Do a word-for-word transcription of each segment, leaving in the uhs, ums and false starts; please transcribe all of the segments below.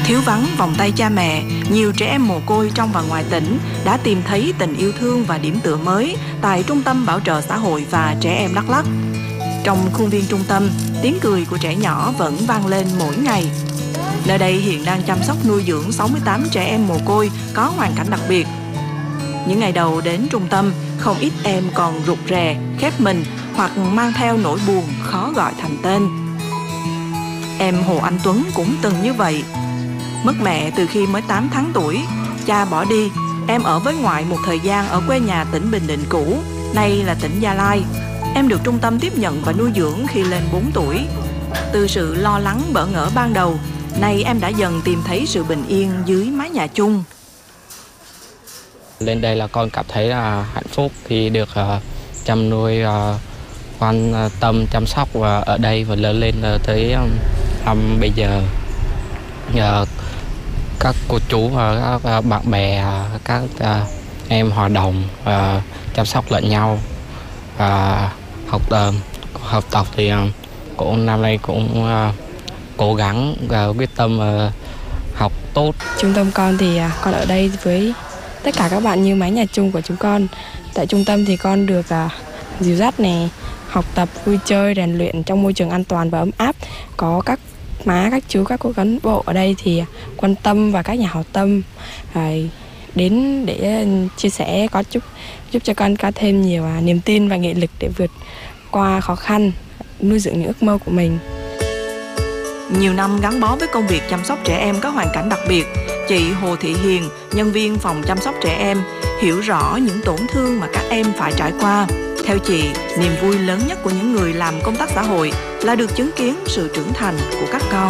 Thiếu vắng vòng tay cha mẹ, nhiều trẻ em mồ côi trong và ngoài tỉnh đã tìm thấy tình yêu thương và điểm tựa mới tại Trung tâm Bảo trợ Xã hội và Trẻ em Đắk Lắk. Trong khuôn viên trung tâm, tiếng cười của trẻ nhỏ vẫn vang lên mỗi ngày. Nơi đây hiện đang chăm sóc nuôi dưỡng sáu mươi tám trẻ em mồ côi có hoàn cảnh đặc biệt. Những ngày đầu đến trung tâm, không ít em còn rụt rè, khép mình hoặc mang theo nỗi buồn khó gọi thành tên. Em Hồ Anh Tuấn cũng từng như vậy. Mất mẹ từ khi mới tám tháng tuổi, cha bỏ đi, em ở với ngoại một thời gian ở quê nhà tỉnh Bình Định cũ, nay là tỉnh Gia Lai. Em được trung tâm tiếp nhận và nuôi dưỡng khi lên bốn tuổi. Từ sự lo lắng bỡ ngỡ ban đầu, nay em đã dần tìm thấy sự bình yên dưới mái nhà chung. Lên đây là con cảm thấy là hạnh phúc khi được uh, chăm nuôi, uh, quan tâm chăm sóc và ở đây và lớn lên uh, tới um, um, bây giờ. Uh, các cô chú và các uh, bạn bè, uh, các uh, em hòa đồng uh, chăm sóc lẫn nhau. Uh, học uh, học tập thì uh, cũng năm nay cũng uh, cố gắng và quyết tâm uh, học tốt. Trung tâm con thì uh, con ở đây với tất cả các bạn như mái nhà chung của chúng con. Tại trung tâm thì con được uh, dìu dắt này, học tập, vui chơi, rèn luyện trong môi trường an toàn và ấm áp. Có các má, các chú, các cô cán bộ ở đây thì quan tâm và các nhà hảo tâm uh, đến để chia sẻ, có giúp giúp cho con có thêm nhiều uh, niềm tin và nghị lực để vượt qua khó khăn, nuôi dưỡng những ước mơ của mình. Nhiều năm gắn bó với công việc chăm sóc trẻ em có hoàn cảnh đặc biệt, chị Hồ Thị Hiền, nhân viên phòng chăm sóc trẻ em, hiểu rõ những tổn thương mà các em phải trải qua. Theo chị, niềm vui lớn nhất của những người làm công tác xã hội là được chứng kiến sự trưởng thành của các con.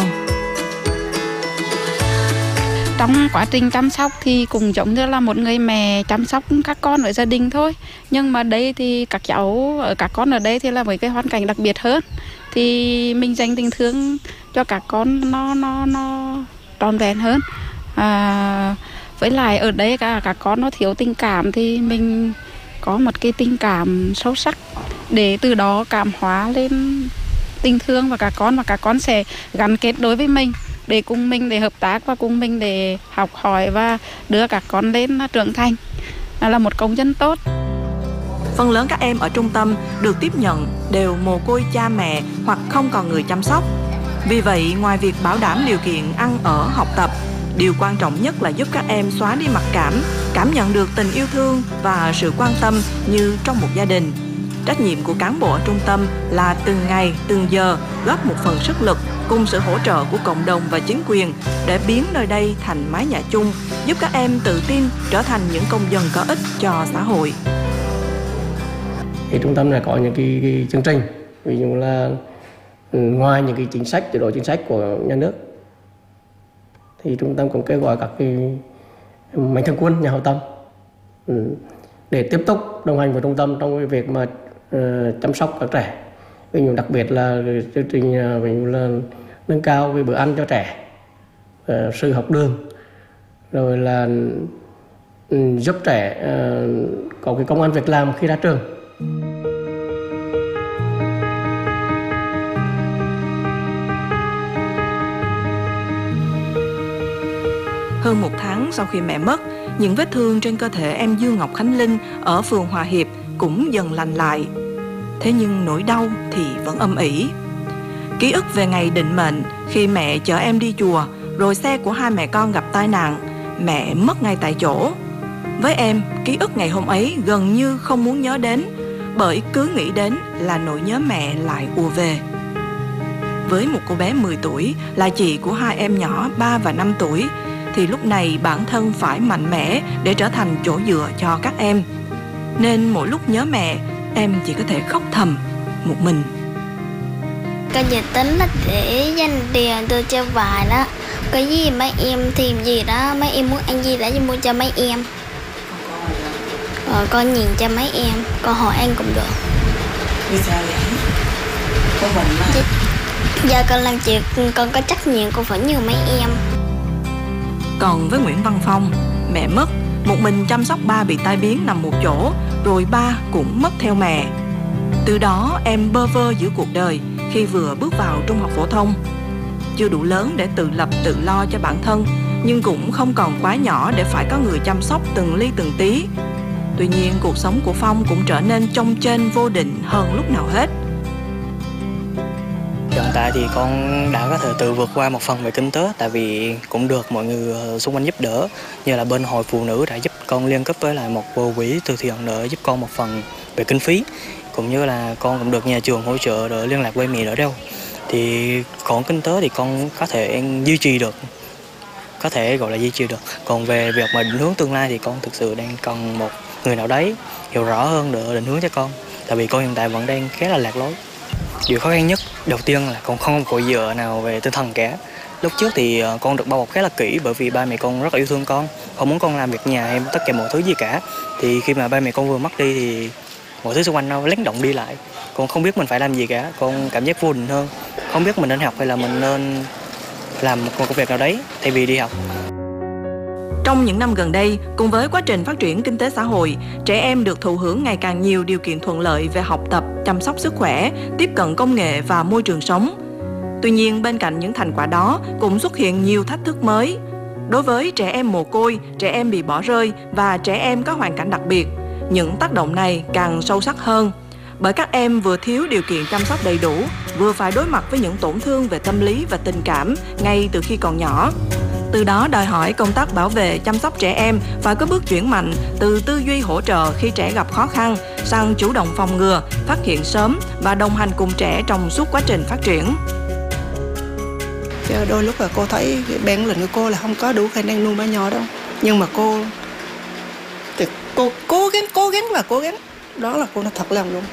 Trong quá trình chăm sóc thì cũng giống như là một người mẹ chăm sóc các con ở gia đình thôi. Nhưng mà đây thì các cháu, các con ở đây thì là với cái hoàn cảnh đặc biệt hơn. Thì mình dành tình thương cho các con nó nó nó trọn vẹn hơn. À, với lại ở đây cả các con nó thiếu tình cảm thì mình có một cái tình cảm sâu sắc để từ đó cảm hóa lên tình thương và các con, và các con sẽ gắn kết đối với mình để cùng mình để hợp tác và cùng mình để học hỏi và đưa các con lên trưởng thành là một công dân tốt. Phần lớn các em ở trung tâm được tiếp nhận đều mồ côi cha mẹ hoặc không còn người chăm sóc. Vì vậy, ngoài việc bảo đảm điều kiện ăn ở, học tập, điều quan trọng nhất là giúp các em xóa đi mặc cảm, cảm nhận được tình yêu thương và sự quan tâm như trong một gia đình. Trách nhiệm của cán bộ ở trung tâm là từng ngày, từng giờ góp một phần sức lực cùng sự hỗ trợ của cộng đồng và chính quyền để biến nơi đây thành mái nhà chung, giúp các em tự tin trở thành những công dân có ích cho xã hội. Thì trung tâm này có những cái, cái chương trình, ví dụ là ngoài những cái chính sách, chế độ chính sách của nhà nước, thì trung tâm cũng kêu gọi các cái mạnh thường quân, nhà hảo tâm để tiếp tục đồng hành với trung tâm trong cái việc mà uh, chăm sóc các trẻ. Ví dụ đặc biệt là chương trình uh, ví dụ là nâng cao cái bữa ăn cho trẻ, uh, sự học đường, rồi là um, giúp trẻ uh, có cái công ăn việc làm khi ra trường. Hơn một tháng sau khi mẹ mất, những vết thương trên cơ thể em Dương Ngọc Khánh Linh ở phường Hòa Hiệp cũng dần lành lại. Thế nhưng nỗi đau thì vẫn âm ỉ. Ký ức về ngày định mệnh khi mẹ chở em đi chùa, rồi xe của hai mẹ con gặp tai nạn, mẹ mất ngay tại chỗ. Với em, ký ức ngày hôm ấy gần như không muốn nhớ đến, bởi cứ nghĩ đến là nỗi nhớ mẹ lại ùa về. Với một cô bé mười tuổi là chị của hai em nhỏ ba và năm tuổi, thì lúc này bản thân phải mạnh mẽ để trở thành chỗ dựa cho các em. Nên mỗi lúc nhớ mẹ, em chỉ có thể khóc thầm một mình. Con dự tính là để dành tiền tôi cho vài đó. Cái gì mấy em tìm gì đó, mấy em muốn ăn gì đã mua cho mấy em. Rồi con nhìn cho mấy em, con hỏi ăn cũng được. Vì sao vậy? Con bệnh mà. Giờ con làm chuyện, con có trách nhiệm, con phải nhờ mấy em. Còn với Nguyễn Văn Phong, mẹ mất, một mình chăm sóc ba bị tai biến nằm một chỗ, rồi ba cũng mất theo mẹ. Từ đó em bơ vơ giữa cuộc đời khi vừa bước vào trung học phổ thông. chưa đủ lớn để tự lập tự lo cho bản thân, nhưng cũng không còn quá nhỏ để phải có người chăm sóc từng ly từng tí. Tuy nhiên, cuộc sống của Phong cũng trở nên chông chênh vô định hơn lúc nào hết. Hiện tại thì con đã có thể tự vượt qua một phần về kinh tế, tại vì cũng được mọi người xung quanh giúp đỡ, như là bên hội phụ nữ đã giúp con liên kết với lại một quỹ từ thiện để giúp con một phần về kinh phí, cũng như là con cũng được nhà trường hỗ trợ để liên lạc với mẹ đỡ đau. Thì còn kinh tế thì con có thể duy trì được, có thể gọi là duy trì được. Còn về việc mà định hướng tương lai thì con thực sự đang cần một người nào đấy hiểu rõ hơn để định hướng cho con, tại vì con hiện tại vẫn đang khá là lạc lối. Điều khó khăn nhất đầu tiên là con không có dựa nào về tinh thần cả. Lúc trước thì con được bao bọc khá là kỹ bởi vì ba mẹ con rất là yêu thương con, không muốn con làm việc nhà hay tất cả mọi thứ gì cả. Thì khi mà ba mẹ con vừa mất đi thì mọi thứ xung quanh nó lắng động đi lại. Con không biết mình phải làm gì cả, con cảm giác vô định hơn, không biết mình nên học hay là mình nên làm một công việc nào đấy thay vì đi học. Trong những năm gần đây, cùng với quá trình phát triển kinh tế xã hội, trẻ em được thụ hưởng ngày càng nhiều điều kiện thuận lợi về học tập, chăm sóc sức khỏe, tiếp cận công nghệ và môi trường sống. Tuy nhiên, bên cạnh những thành quả đó cũng xuất hiện nhiều thách thức mới. Đối với trẻ em mồ côi, trẻ em bị bỏ rơi và trẻ em có hoàn cảnh đặc biệt, những tác động này càng sâu sắc hơn. Bởi các em vừa thiếu điều kiện chăm sóc đầy đủ, vừa phải đối mặt với những tổn thương về tâm lý và tình cảm ngay từ khi còn nhỏ. Từ đó đòi hỏi công tác bảo vệ, chăm sóc trẻ em phải có bước chuyển mạnh từ tư duy hỗ trợ khi trẻ gặp khó khăn sang chủ động phòng ngừa, phát hiện sớm và đồng hành cùng trẻ trong suốt quá trình phát triển. Đôi lúc là cô thấy bản lĩnh của cô là không có đủ khả năng nuôi bé nhỏ đâu, nhưng mà cô thì cô cố gắng cố gắng và cố gắng, đó là cô nó thật lòng luôn.